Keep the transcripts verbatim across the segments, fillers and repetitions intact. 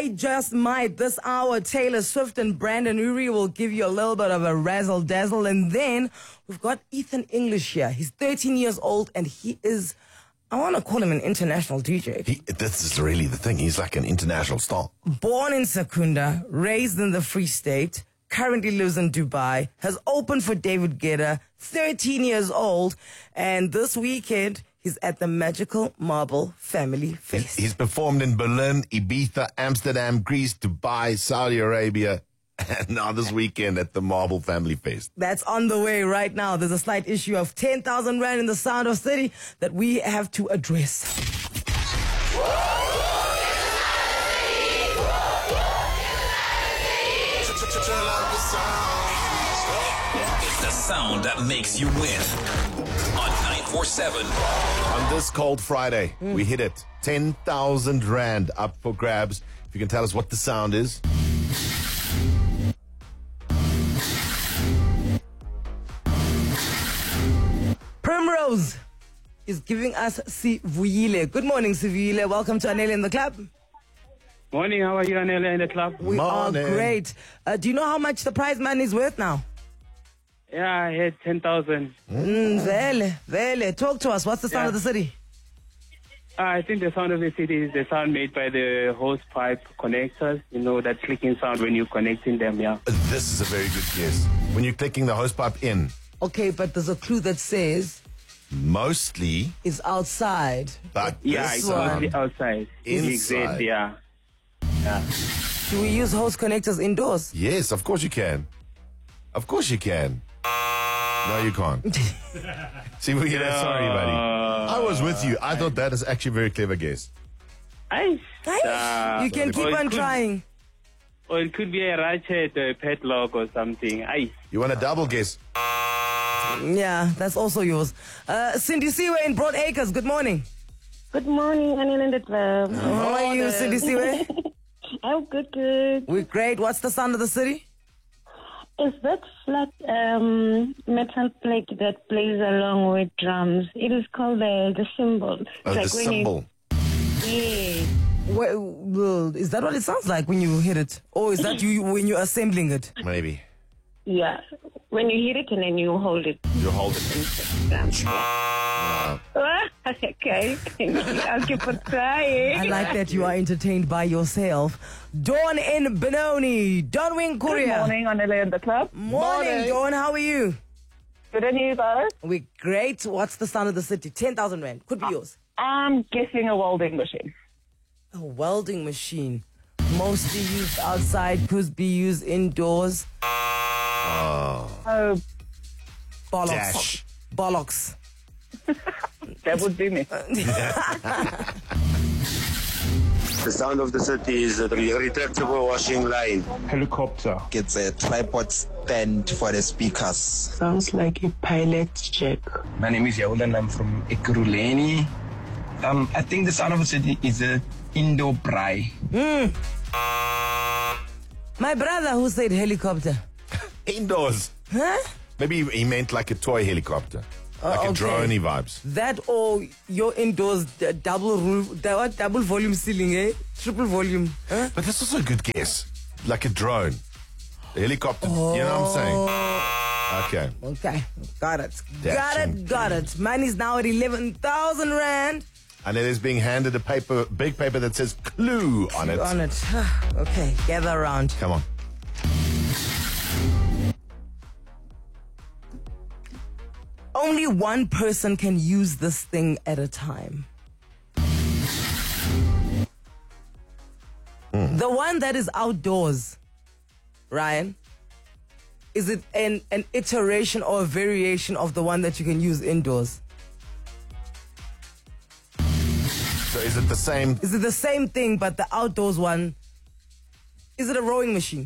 I Just Might. This hour, Taylor Swift and Brandon Urie will give you a little bit of a razzle-dazzle. And then we've got Ethan English here. He's thirteen years old and he is, I want to call him an international D J. He, this is really the thing. He's like an international star. Born in Secunda, raised in the Free State, currently lives in Dubai, has opened for David Guetta, thirteen years old, and this weekend he's at the Magical Marble Family Fest. He's performed in Berlin, Ibiza, Amsterdam, Greece, Dubai, Saudi Arabia, and now this weekend at the Marble Family Fest. That's on the way right now. There's a slight issue of ten thousand rand in the Sound of City that we have to address. It's the sound that makes you win. On nine four seven. On this cold Friday, mm. we hit it. ten thousand rand up for grabs. If you can tell us what the sound is. Primrose is giving us Sivuyile. Good morning, Sivuyile. Welcome to Anele in the Club. Morning, how are you, Anele, in the club? We Morning. are great. Uh, do you know how much the prize money is worth now? Yeah, I had ten thousand. Mm, vele, vele. Talk to us. What's the sound yeah. of the city? Uh, I think the sound of the city is the sound made by the hose pipe connectors. You know, that clicking sound when you're connecting them, yeah. This is a very good guess. When you're clicking the hose pipe in. Okay, but there's a clue that says... Mostly... is outside. But yeah, this it's one mostly outside. Inside. Exact, yeah. Yeah. Do we use hose connectors indoors? Yes, of course you can. Of course you can. No, you can't. See, we get that. Sorry, buddy. I was with you. I thought that is actually a very clever guess. I, uh, you can keep on could, trying. Or it could be a ratchet, a padlock or something. Aye. You want a double guess? Yeah, that's also yours. Uh, Cindy Siwe in Broad Acres, good morning. Good morning, Anil in the Club. How are you, Cindy Siwe? I'm good, good. We're great. What's the sound of the city? It's that flat um, metal plate that plays along with drums. It is called the the cymbal. Oh, like the cymbal. Yeah. Well, is that what it sounds like when you hit it? Or is that you when you're assembling it? Maybe. Yeah. When you hit it and then you hold it. You hold it. No. Okay. I'll keep on trying. I like that you are entertained by yourself. Dawn in Benoni. Dawn Wing Korea. Good morning, Anele in the Club. Morning, morning, Dawn. How are you? Good, and you guys? We're great. What's the sound of the city? ten thousand rand. Could be yours. I'm guessing a welding machine. A welding machine. Mostly used outside, could be used indoors. Oh. Oh. Bollocks. Dash. Bollocks. That would be me. The sound of the city is a retractable washing line. Helicopter. It's a tripod stand for the speakers. Sounds like a pilot jet. My name is Yaolan. I'm from Ekurhuleni. Um, I think the sound of the city is a Indo Braai. Mm. My brother who said helicopter. Indoors. Huh? Maybe he meant like a toy helicopter. Like uh, a okay. drone-y vibes. That or your indoors d- double roof, d- double volume ceiling, eh? Triple volume. Huh? But that's also a good guess. Like a drone. A helicopter. Oh. You know what I'm saying? Okay. Okay. Got it. That's got it. Got it. Mine is now at eleven thousand rand. And it is being handed a paper, big paper that says clue on it. On it. Okay. Gather around. Come on. Only one person can use this thing at a time. Mm. The one that is outdoors, Ryan, is it an, an iteration or a variation of the one that you can use indoors? So is it the same? Is it the same thing, but the outdoors one, is it a rowing machine?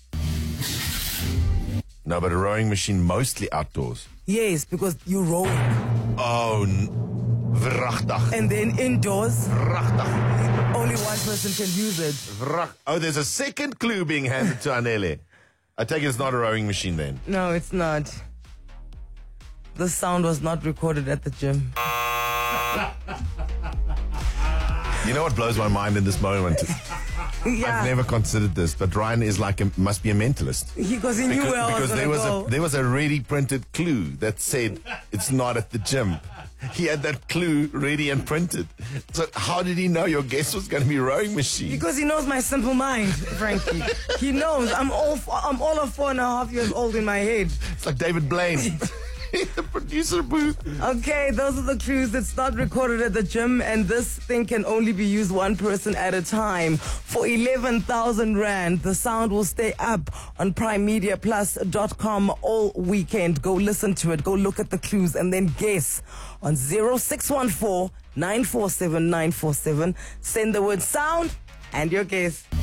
No, but a rowing machine mostly outdoors. Yes, because you're rowing. Oh, vrachtig. And then indoors, vrachtig. Only one person can use it. Vrach. Oh, there's a second clue being handed to Anele. I take it it's not a rowing machine then. No, it's not. The sound was not recorded at the gym. You know what blows my mind in this moment? Yeah. I've never considered this, but Ryan is like a, must be a mentalist. Because he knew Because, where I was because gonna there was go. a there was a ready printed clue that said it's not at the gym. He had that clue ready and printed. So how did he know your guess was going to be rowing machine? Because he knows my simple mind, Frankie. He knows I'm all I'm all of four and a half years old in my head. It's like David Blaine. The producer booth. Okay, those are the clues. It's not recorded at the gym, and this thing can only be used one person at a time. For eleven thousand rand, the sound will stay up on prime media plus dot com all weekend. Go listen to it, go look at the clues, and then guess on zero six one four nine four seven nine four seven. Send the word sound and your guess.